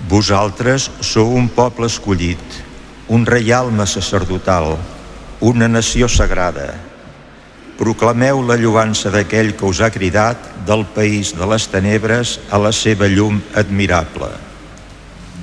Vosaltres sou un poble escollit, un reialme sacerdotal, una nació sagrada. Proclameu la lloança d'aquell que us ha cridat del país de les tenebres a la seva llum admirable.